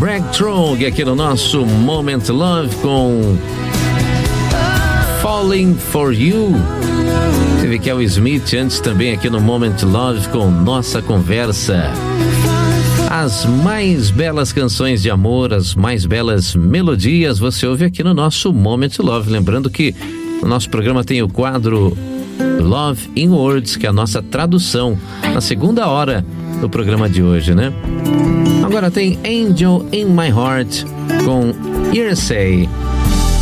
Breakthrough aqui no nosso Moment Love com Falling for You. Teve Kel Smith antes também aqui no Moment Love com Nossa Conversa. As mais belas canções de amor, as mais belas melodias você ouve aqui no nosso Moment Love. Lembrando que o nosso programa tem o quadro Love in Words, que é a nossa tradução na segunda hora do programa de hoje, né? Agora tem Angel in My Heart com Hearsay.